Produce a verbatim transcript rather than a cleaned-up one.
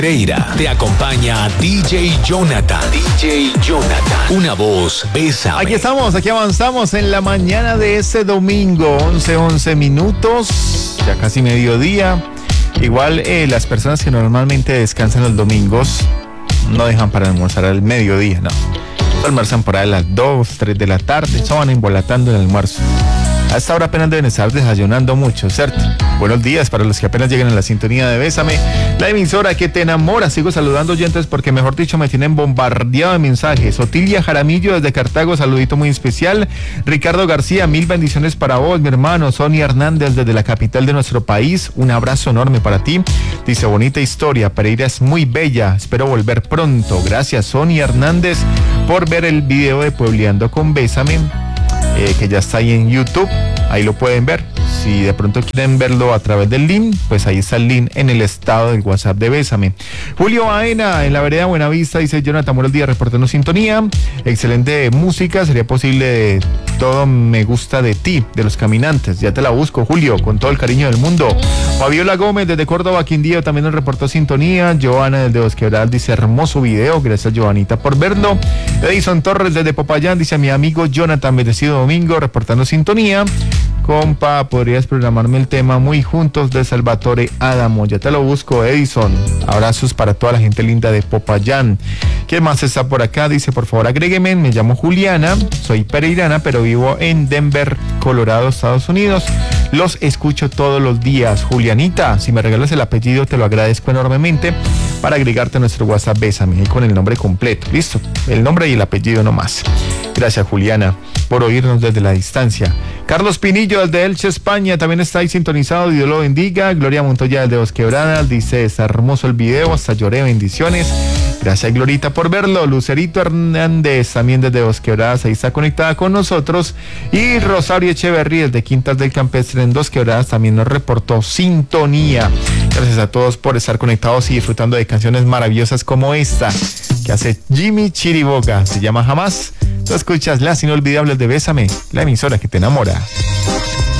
Pereira te acompaña D J Jonathan. D J Jonathan. Una voz, bésame. Aquí estamos, aquí avanzamos en la mañana de ese domingo, once, once minutos, ya casi mediodía. Igual eh, las personas que normalmente descansan los domingos no dejan para almorzar al mediodía, no. Almuerzan por ahí a las dos, tres de la tarde, se van embolatando el almuerzo. A esta hora apenas deben estar desayunando mucho, ¿cierto? Buenos días para los que apenas llegan a la sintonía de Bésame, la emisora que te enamora. Sigo saludando oyentes porque, mejor dicho, me tienen bombardeado de mensajes. Otilia Jaramillo desde Cartago, saludito muy especial. Ricardo García, mil bendiciones para vos, mi hermano. Sonia Hernández desde la capital de nuestro país, un abrazo enorme para ti. Dice, bonita historia, Pereira es muy bella, espero volver pronto. Gracias, Sonia Hernández, por ver el video de Puebleando con Bésame. Eh, que ya está ahí en YouTube, ahí lo pueden ver. Si de pronto quieren verlo a través del link, pues ahí está el link en el estado del WhatsApp de Bésame. Julio Baena, en la vereda Buenavista, dice, Jonathan, buenos días, reportando sintonía. Excelente música, sería posible de Todo me gusta de ti, de Los Caminantes. Ya te la busco, Julio, con todo el cariño del mundo. Fabiola Gómez desde Córdoba, Quindío, también nos reportó sintonía. Joana desde Dos Quebradas dice, hermoso video, gracias Joanita por verlo. Edison Torres desde Popayán dice, mi amigo Jonathan, bendecido domingo, reportando sintonía. Compa, podrías programarme el tema Muy Juntos de Salvatore Adamo. Ya te lo busco, Edison. Abrazos para toda la gente linda de Popayán. ¿Quién más está por acá? Dice, por favor agrégueme, me llamo Juliana, soy pereirana, pero vivo en Denver, Colorado, Estados Unidos. Los escucho todos los días. Julianita, si me regalas el apellido te lo agradezco enormemente para agregarte a nuestro WhatsApp Bésame, ahí con el nombre completo. Listo, el nombre y el apellido nomás. Gracias, Juliana, por oírnos desde la distancia. Carlos Pinillo desde Elche, España, también está ahí sintonizado, Dios lo bendiga. Gloria Montoya desde Dos Quebradas dice, está hermoso el video, hasta lloré, bendiciones. Gracias, Glorita, por verlo. Lucerito Hernández, también desde Dos Quebradas, ahí está conectada con nosotros. Y Rosario Echeverría, desde Quintas del Campestre en Dos Quebradas, también nos reportó sintonía. Gracias a todos por estar conectados y disfrutando de canciones maravillosas como esta, que hace Jimmy Chiriboga. Se llama Jamás. Tú escuchas las inolvidables de Bésame, la emisora que te enamora.